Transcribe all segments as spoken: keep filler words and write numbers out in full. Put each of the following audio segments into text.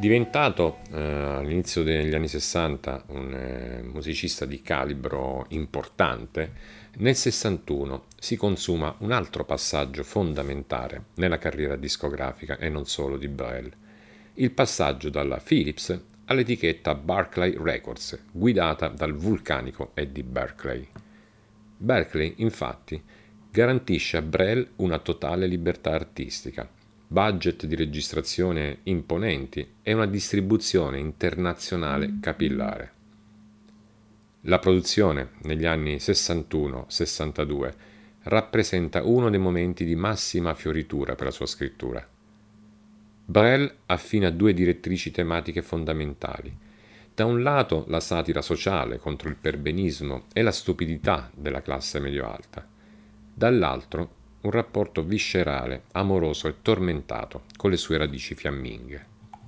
Diventato eh, all'inizio degli anni sessanta un eh, musicista di calibro importante, nel sessantuno si consuma un altro passaggio fondamentale nella carriera discografica e non solo di Brel, il passaggio dalla Philips all'etichetta Barclay Records, guidata dal vulcanico Eddie Berkeley. Berkeley, infatti, garantisce a Brel una totale libertà artistica, budget di registrazione imponenti e una distribuzione internazionale capillare. La produzione negli anni sessantuno sessantadue rappresenta uno dei momenti di massima fioritura per la sua scrittura. Brel affina due direttrici tematiche fondamentali. Da un lato la satira sociale contro il perbenismo e la stupidità della classe medio-alta, dall'altro un rapporto viscerale, amoroso e tormentato con le sue radici fiamminghe.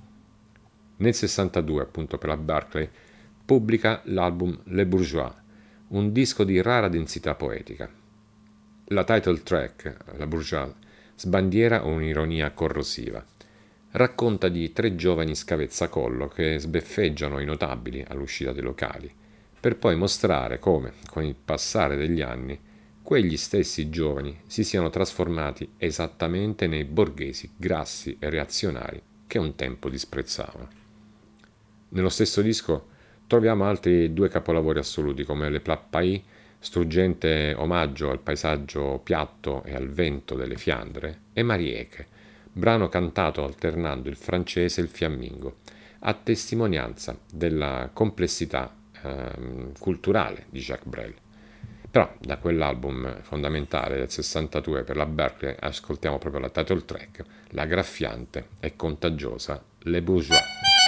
Nel sessantadue, appunto per la Barclay, pubblica l'album Le Bourgeois, un disco di rara densità poetica. La title track, La Bourgeois, sbandiera un'ironia corrosiva. Racconta di tre giovani scavezzacollo che sbeffeggiano i notabili all'uscita dei locali, per poi mostrare come, con il passare degli anni, quegli stessi giovani si siano trasformati esattamente nei borghesi grassi e reazionari che un tempo disprezzavano. Nello stesso disco troviamo altri due capolavori assoluti come Le Plat Pays, struggente omaggio al paesaggio piatto e al vento delle Fiandre, e Marieke, brano cantato alternando il francese e il fiammingo, a testimonianza della complessità eh, culturale di Jacques Brel. Però da quell'album fondamentale del sessantadue per la Berkeley ascoltiamo proprio la title track, la graffiante e contagiosa Le Bourgeois.